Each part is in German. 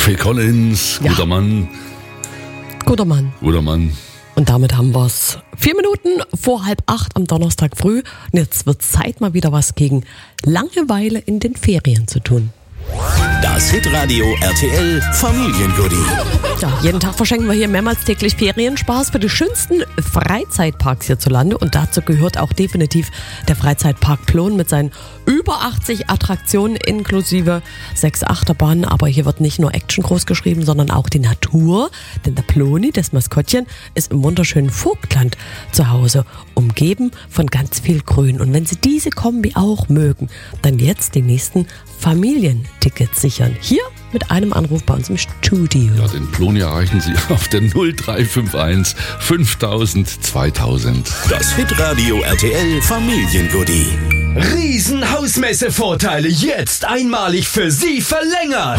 Phil Collins, Ja. guter Mann. Guter Mann. Guter Mann. Und damit haben wir's. 4 Minuten vor 7:30 am Donnerstag früh. Und jetzt wird Zeit, mal wieder was gegen Langeweile in den Ferien zu tun. Das Hitradio RTL Familiengoodie. Ja, jeden Tag verschenken wir hier mehrmals täglich Ferienspaß für die schönsten Freizeitparks hierzulande. Und dazu gehört auch definitiv der Freizeitpark Plon mit seinen über 80 Attraktionen inklusive 6 Achterbahnen. Aber hier wird nicht nur Action groß geschrieben, sondern auch die Natur. Denn der Ploni, das Maskottchen, ist im wunderschönen Vogtland zu Hause, umgeben von ganz viel Grün. Und wenn Sie diese Kombi auch mögen, dann jetzt die nächsten Familientickets sichern. Hier mit einem Anruf bei uns im Studio. Ja, den Ploni erreichen Sie auf der 0351 5000 2000. Das Hitradio RTL Familiengoodie. Riesenhausmesse-Vorteile jetzt einmalig für Sie verlängert.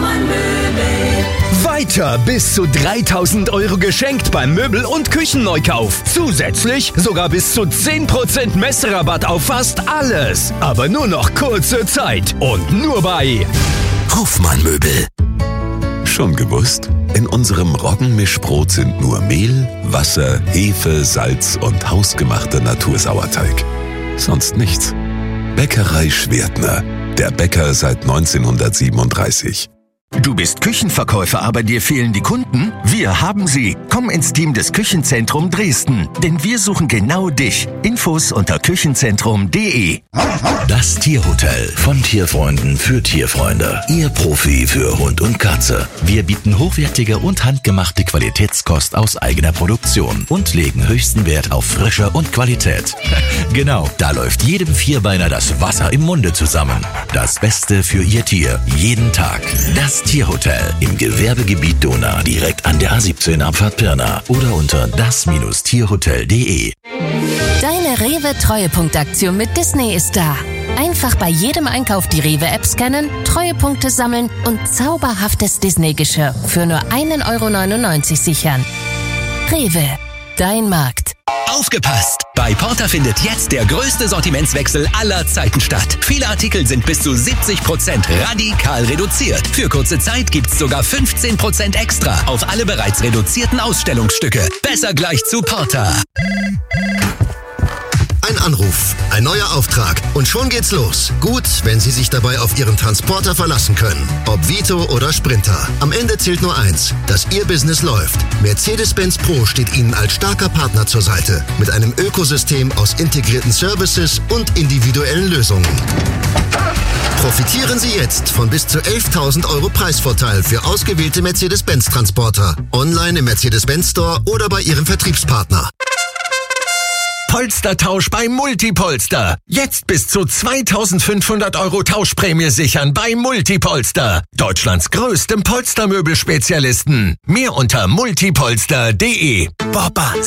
Weiter bis zu 3.000 € geschenkt beim Möbel- und Küchenneukauf. Zusätzlich sogar bis zu 10% Messerabatt auf fast alles. Aber nur noch kurze Zeit und nur bei Hoffmann Möbel. Schon gewusst? In unserem Roggenmischbrot sind nur Mehl, Wasser, Hefe, Salz und hausgemachter Natursauerteig. Sonst nichts. Bäckerei Schwertner. Der Bäcker seit 1937. Du bist Küchenverkäufer, aber dir fehlen die Kunden? Wir haben sie. Komm ins Team des Küchenzentrum Dresden, denn wir suchen genau dich. Infos unter küchenzentrum.de. Das Tierhotel von Tierfreunden für Tierfreunde. Ihr Profi für Hund und Katze. Wir bieten hochwertige und handgemachte Qualitätskost aus eigener Produktion und legen höchsten Wert auf Frische und Qualität. Genau, da läuft jedem Vierbeiner das Wasser im Munde zusammen. Das Beste für Ihr Tier, jeden Tag. Das Tierhotel im Gewerbegebiet Donau, direkt an der A17 Abfahrt Pirna oder unter das-tierhotel.de. Deine Rewe-Treuepunktaktion mit Disney ist da. Einfach bei jedem Einkauf die Rewe-App scannen, Treuepunkte sammeln und zauberhaftes Disney-Geschirr für nur 1,99 € sichern. Rewe, dein Markt. Aufgepasst! Bei Porter findet jetzt der größte Sortimentswechsel aller Zeiten statt. Viele Artikel sind bis zu 70% radikal reduziert. Für kurze Zeit gibt's sogar 15% extra auf alle bereits reduzierten Ausstellungsstücke. Besser gleich zu Porter. Ein Anruf, ein neuer Auftrag und schon geht's los. Gut, wenn Sie sich dabei auf Ihren Transporter verlassen können. Ob Vito oder Sprinter. Am Ende zählt nur eins, dass Ihr Business läuft. Mercedes-Benz Pro steht Ihnen als starker Partner zur Seite. Mit einem Ökosystem aus integrierten Services und individuellen Lösungen. Profitieren Sie jetzt von bis zu 11.000 € Preisvorteil für ausgewählte Mercedes-Benz-Transporter. Online im Mercedes-Benz Store oder bei Ihrem Vertriebspartner. Polstertausch bei Multipolster. Jetzt bis zu 2.500 € Tauschprämie sichern bei Multipolster. Deutschlands größtem Polstermöbelspezialisten. Mehr unter multipolster.de. Papa,